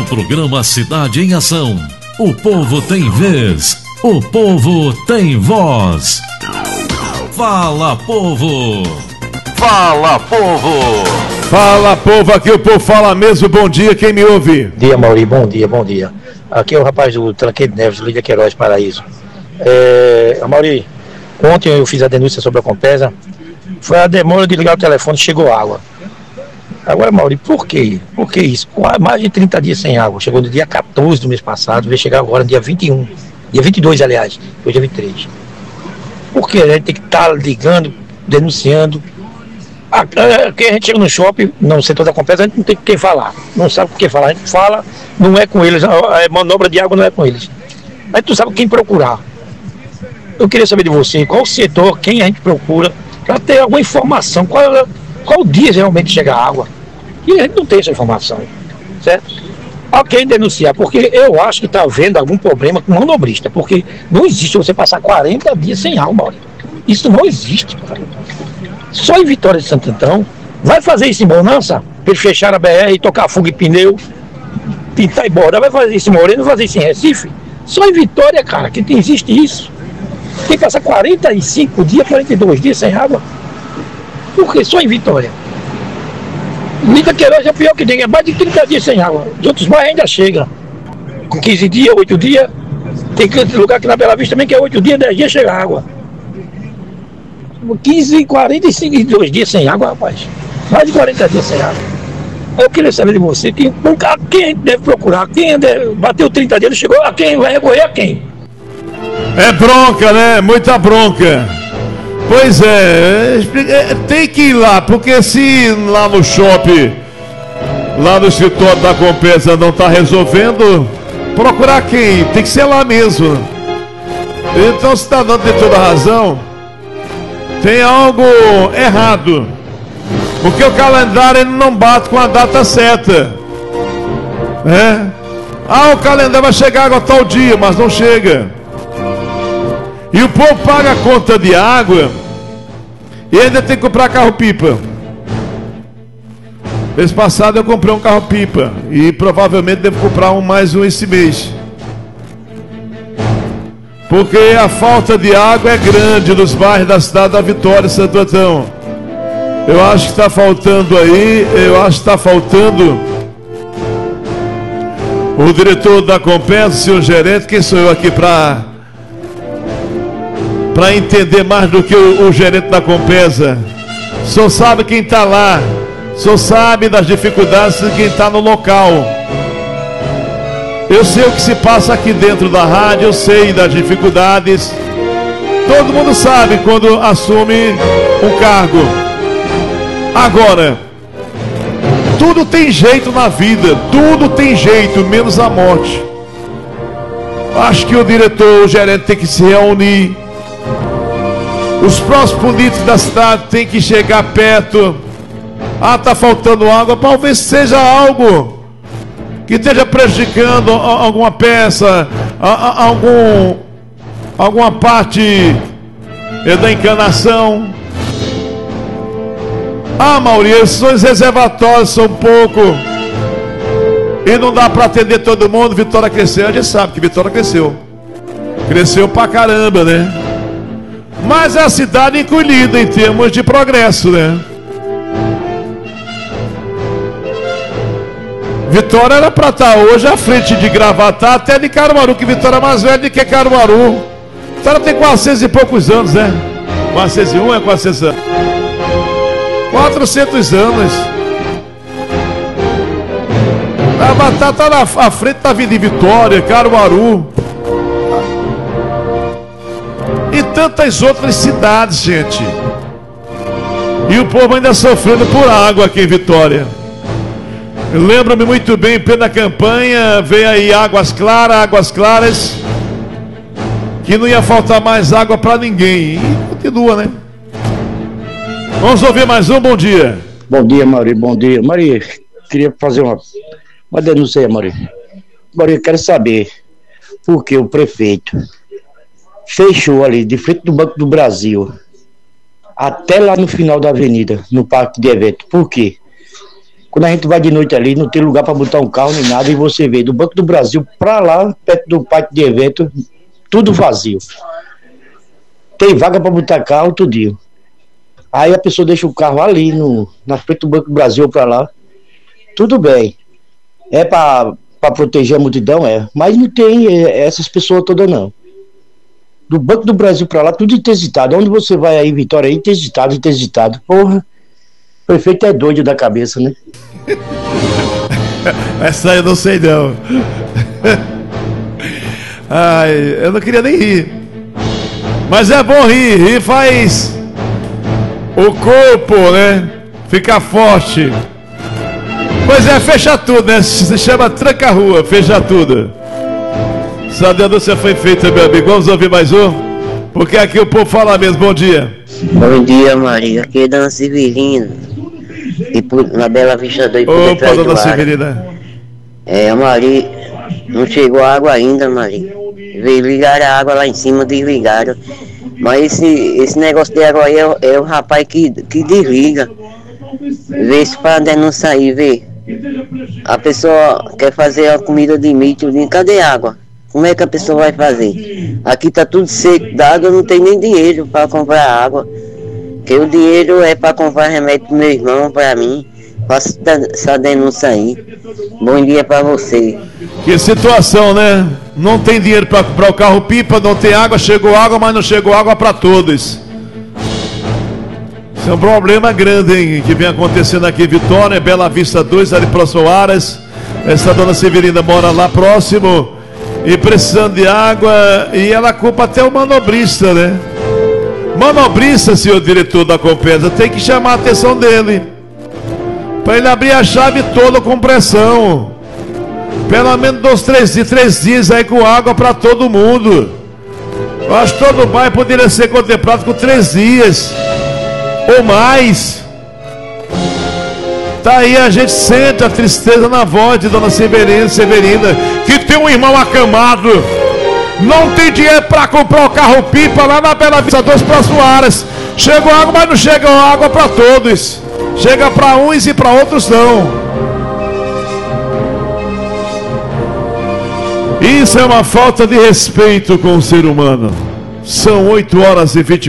programa Cidade em Ação. O povo tem vez, o povo tem voz. Fala, povo! Fala, povo! Fala, povo, aqui o povo fala mesmo. Bom dia, quem me ouve? Bom dia, Mauri, bom dia, bom dia. Aqui é o rapaz do Tranqueiro de Neves, Lídia Queiroz, Paraíso. Mauri, ontem eu fiz a denúncia sobre a Compesa. Foi a demora de ligar o telefone, chegou água. Agora, Mauri, por quê? Por que isso? Mais de 30 dias sem água. Chegou no dia 14 do mês passado, veio chegar agora no dia 21. Dia 22, aliás, hoje é 23. Por que a gente tem que estar ligando, denunciando? Aqui a gente chega no shopping, no setor da Compesa, a gente não tem com quem falar. Não sabe com quem falar. A gente fala, não é com eles. A manobra de água não é com eles. A gente não sabe quem procurar. Eu queria saber de você, qual setor, quem a gente procura, para ter alguma informação. Qual dia realmente chega a água? E a gente não tem essa informação, certo? A quem denunciar, porque eu acho que está havendo algum problema com o manobrista, porque não existe você passar 40 dias sem água, Mauri. Isso não existe, cara. Só em Vitória de Santo Antão. Vai fazer isso em Bonança? Para eles fechar a BR, tocar fuga e pneu, pintar e bordar. Vai fazer isso em Moreno, vai fazer isso em Recife? Só em Vitória, cara, que existe isso. Tem que passar 45 dias, 42 dias sem água. Por que só em Vitória? Lídia Queiroz é pior que tem, é mais de 30 dias sem água. Os outros bairros ainda chegam. Com 15 dias, 8 dias. Tem lugar aqui na Bela Vista também que é 8 dias, 10 dias chega água. 15, 45, 2 dias sem água, rapaz. Mais de 40 dias sem água. Eu queria saber de você, quem a gente deve procurar? Quem bateu 30 dias, chegou a quem? Vai recorrer a quem? É bronca, né? Muita bronca. Pois é, tem que ir lá, porque se lá no shopping, lá no escritório da Compesa não está resolvendo, procurar quem? Tem que ser lá mesmo. Então, se está dando de toda razão, tem algo errado, porque o calendário ele não bate com a data certa, né? O calendário vai chegar água tal dia, mas não chega. E o povo paga a conta de água e ainda tem que comprar carro-pipa. Mês passado eu comprei um carro-pipa e provavelmente devo comprar mais um esse mês. Porque a falta de água é grande nos bairros da cidade da Vitória e Santo Antão. Eu acho que está faltando aí, o diretor da Compesa, o senhor gerente, quem sou eu aqui para entender mais do que o gerente da Compesa. Só sabe quem está lá, só sabe das dificuldades de quem está no local. Eu sei o que se passa aqui dentro da rádio, eu sei das dificuldades. Todo mundo sabe quando assume um cargo. Agora, tudo tem jeito na vida, tudo tem jeito, menos a morte. Acho que o diretor, o gerente tem que se reunir. Os próximos políticos da cidade têm que chegar perto. Está faltando água, talvez seja algo que esteja prejudicando alguma peça, alguma parte da encanação. Mauri, esses reservatórios são pouco e não dá para atender todo mundo. Vitória cresceu, a gente sabe que Vitória cresceu pra caramba, né? Mas é a cidade encolhida em termos de progresso, né? Vitória era para estar hoje à frente de Gravatá, até de Caruaru, que Vitória é mais velha do que Caruaru. Vitória tem 400 e poucos anos, né? 401 é 400 anos. 400 anos. Gravatá está à frente da vida de Vitória, Caruaru e tantas outras cidades, gente. E o povo ainda sofrendo por água aqui em Vitória. Eu lembro-me muito bem, em plena campanha, veio aí Águas Claras, que não ia faltar mais água para ninguém. E continua, né? Vamos ouvir mais um, bom dia. Bom dia, Mauri, bom dia. Mauri, queria fazer uma denúncia aí, Mauri. Mauri, eu quero saber por que o prefeito fechou ali, de frente do Banco do Brasil, até lá no final da avenida, no parque de evento. Por quê? Quando a gente vai de noite ali, não tem lugar para botar um carro nem nada, e você vê do Banco do Brasil para lá, perto do pátio de evento, tudo vazio. Tem vaga para botar carro tudinho. Aí a pessoa deixa o carro ali na frente do Banco do Brasil para lá. Tudo bem. É para proteger a multidão, mas não tem essas pessoas todas não. Do Banco do Brasil para lá, tudo interditado. Onde você vai aí, Vitória, é interditado. Porra, o prefeito é doido da cabeça, né? Essa eu não sei não. Ai, eu não queria nem rir. Mas é bom rir faz o corpo, né? Ficar forte. Pois é, fecha tudo, né? Se chama tranca-rua, fecha tudo. Essa denúncia foi feita, meu amigo. Vamos ouvir mais um? Porque aqui o povo fala mesmo. Bom dia. Bom dia, Maria. Aqui é Dona Severina. E na Bela Vista 2. Opa, Dona Severina. Maria, não chegou água ainda, Maria. Veio ligar a água lá em cima, desligaram. Mas esse negócio de água aí é o rapaz que desliga. Vê se para denúncia aí, vê. A pessoa quer fazer a comida de milho, cadê água? Como é que a pessoa vai fazer? Aqui tá tudo seco, d'água, não tem nem dinheiro para comprar água. Porque o dinheiro é para comprar remédio pro meu irmão, para mim. Faça essa denúncia aí. Bom dia para você. Que situação, né? Não tem dinheiro para comprar o carro-pipa, não tem água, chegou água, mas não chegou água para todos. Isso é um problema grande, hein, que vem acontecendo aqui em Vitória, Bela Vista 2, ali próximo ao Aras. Essa Dona Severina mora lá próximo e precisando de água, e ela culpa até o manobrista, né? Manobrista, senhor diretor da Compesa, tem que chamar a atenção dele para ele abrir a chave toda com pressão. Pelo menos 3 dias aí com água para todo mundo. Eu acho que todo bairro poderia ser contemplado com 3 dias ou mais. Tá aí, a gente sente a tristeza na voz de Dona Severina, que tem um irmão acamado, não tem dinheiro para comprar o carro-pipa lá na Bela Vista 2 próximo Aras. Chegou água, mas não chega água para todos. Chega para uns e para outros não. Isso é uma falta de respeito com o ser humano. São 8h24.